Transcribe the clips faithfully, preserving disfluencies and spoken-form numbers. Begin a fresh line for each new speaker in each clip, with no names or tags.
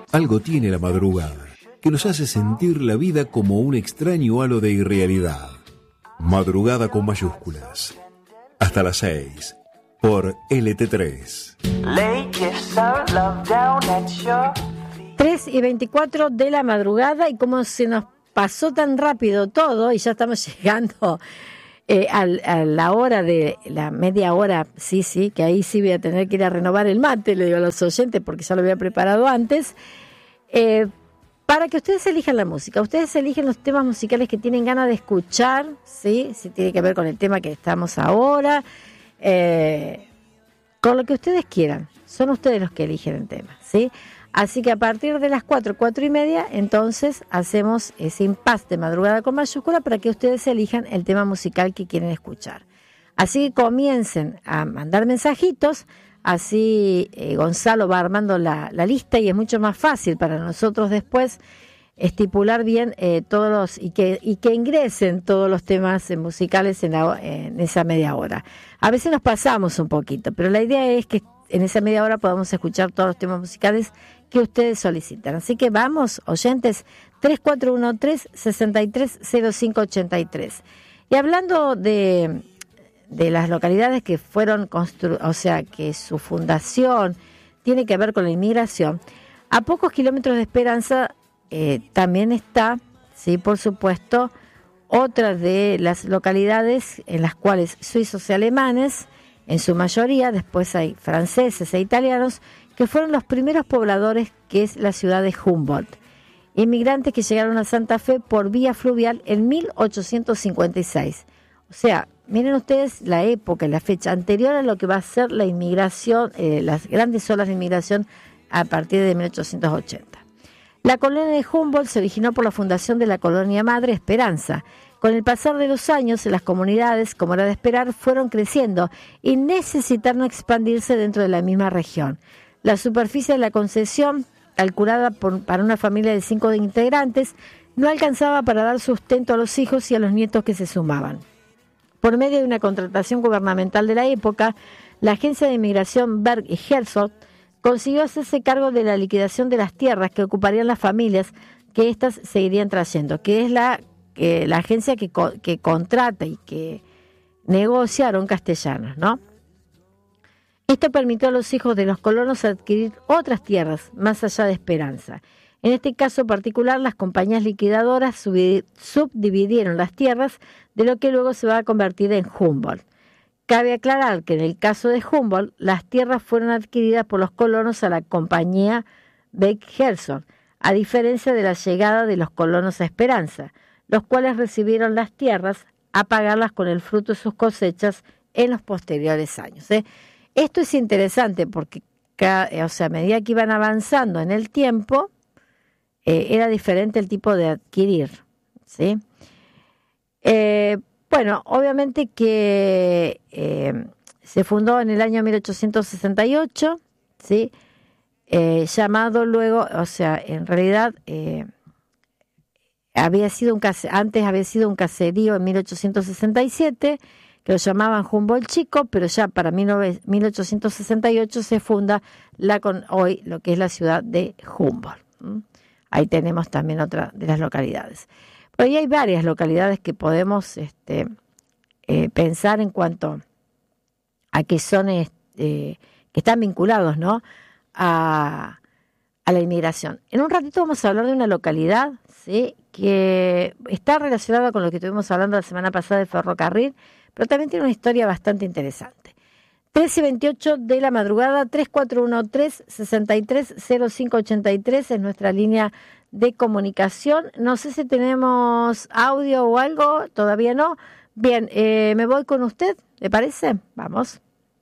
Algo tiene la madrugada que nos hace sentir la vida como un extraño halo de irrealidad. Madrugada con mayúsculas. Hasta las seis por L T tres.
tres y veinticuatro de la madrugada, y como se nos pasó tan rápido todo y ya estamos llegando eh, a, a la hora de la media hora, sí, sí, que ahí sí voy a tener que ir a renovar el mate, le digo a los oyentes porque ya lo había preparado antes, eh, para que ustedes elijan la música. Ustedes eligen los temas musicales que tienen ganas de escuchar, sí, si tiene que ver con el tema que estamos ahora, eh, con lo que ustedes quieran. Son ustedes los que eligen el tema, ¿sí? Así que a partir de las cuatro, cuatro y media, entonces hacemos ese impasse de madrugada con mayúscula para que ustedes elijan el tema musical que quieren escuchar. Así que comiencen a mandar mensajitos, así eh, Gonzalo va armando la, la lista y es mucho más fácil para nosotros después estipular bien eh, todos los y que y que ingresen todos los temas eh, musicales en, la, en esa media hora. A veces nos pasamos un poquito, pero la idea es que en esa media hora podamos escuchar todos los temas musicales que ustedes solicitan. Así que vamos, oyentes, tres cuatro uno tres, seis tres cero cinco ocho tres. Y hablando de, de las localidades que fueron construidas, o sea, que su fundación tiene que ver con la inmigración, a pocos kilómetros de Esperanza eh, también está, sí, por supuesto, otra de las localidades en las cuales suizos y alemanes, en su mayoría, después hay franceses e italianos, que fueron los primeros pobladores, que es la ciudad de Humboldt. Inmigrantes que llegaron a Santa Fe por vía fluvial en mil ochocientos cincuenta y seis. O sea, miren ustedes la época, la fecha anterior a lo que va a ser la inmigración, eh, las grandes olas de inmigración a partir de mil ochocientos ochenta. La colonia de Humboldt se originó por la fundación de la colonia madre Esperanza. Con el pasar de los años, las comunidades, como era de esperar, fueron creciendo y necesitaron expandirse dentro de la misma región. La superficie de la concesión, calculada por, para una familia de cinco integrantes, no alcanzaba para dar sustento a los hijos y a los nietos que se sumaban. Por medio de una contratación gubernamental de la época, la agencia de inmigración Berg y Herzog consiguió hacerse cargo de la liquidación de las tierras que ocuparían las familias que éstas seguirían trayendo, que es la, eh, la agencia que, que contrata y que negociaron castellanos, ¿no? Esto permitió a los hijos de los colonos adquirir otras tierras más allá de Esperanza. En este caso particular, las compañías liquidadoras subdividieron las tierras de lo que luego se va a convertir en Humboldt. Cabe aclarar que en el caso de Humboldt, las tierras fueron adquiridas por los colonos a la compañía Beck-Herzog, a diferencia de la llegada de los colonos a Esperanza, los cuales recibieron las tierras a pagarlas con el fruto de sus cosechas en los posteriores años, ¿eh? Esto es interesante porque cada, o sea, a medida que iban avanzando en el tiempo, eh, era diferente el tipo de adquirir, ¿sí? Eh, bueno, obviamente que eh, se fundó en el año mil ochocientos sesenta y ocho, ¿sí? Eh, llamado luego, o sea, en realidad eh, había sido un case, antes había sido un caserío en mil ochocientos sesenta y siete, que lo llamaban Humboldt Chico, pero ya para mil ochocientos sesenta y ocho se funda la con hoy lo que es la ciudad de Humboldt. ¿Mm? Ahí tenemos también otra de las localidades. Pero ahí hay varias localidades que podemos este, eh, pensar en cuanto a que son eh, que están vinculados, ¿no?, a, a la inmigración. En un ratito vamos a hablar de una localidad, ¿sí?, que está relacionada con lo que estuvimos hablando la semana pasada de ferrocarril, pero también tiene una historia bastante interesante. tres y veintiocho de la madrugada, tres cuatro uno tres, seis tres cero cinco ocho tres es nuestra línea de comunicación. No sé si tenemos audio o algo, todavía no. Bien, eh, me voy con usted, ¿le parece? Vamos.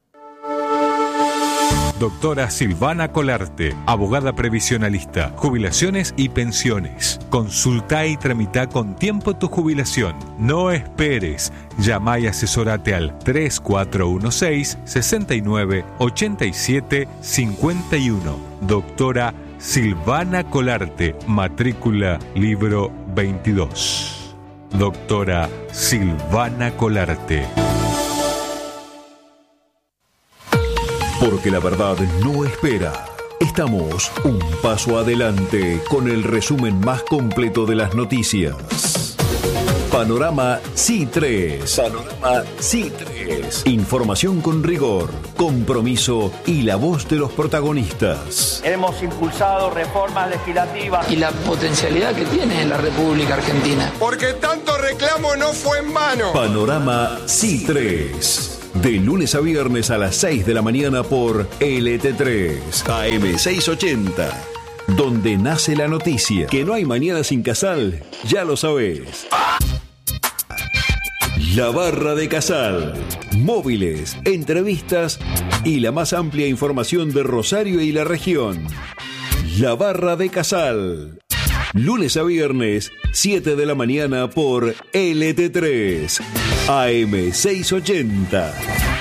Doctora Silvana Colarte, abogada previsionalista, jubilaciones y pensiones. Consulta y tramita con tiempo tu jubilación. No esperes. Llama y asesorate al tres cuatro uno seis, seis nueve, ocho siete cinco uno. Doctora Silvana Colarte, matrícula libro veintidós. Doctora Silvana Colarte.
Porque la verdad no espera. Estamos un paso adelante con el resumen más completo de las noticias. Panorama C tres. Panorama C tres. Información con rigor, compromiso y la voz de los protagonistas.
Hemos impulsado reformas legislativas.
Y la potencialidad que tiene la República Argentina.
Porque tanto reclamo no fue en vano.
Panorama C tres. De lunes a viernes a las seis de la mañana por L T tres, A M seiscientos ochenta. Donde nace la noticia. Que no hay mañana sin Casal, ya lo sabés. La Barra de Casal. Móviles, entrevistas y la más amplia información de Rosario y la región. La Barra de Casal. Lunes a viernes, siete de la mañana por L T tres, A M seiscientos ochenta.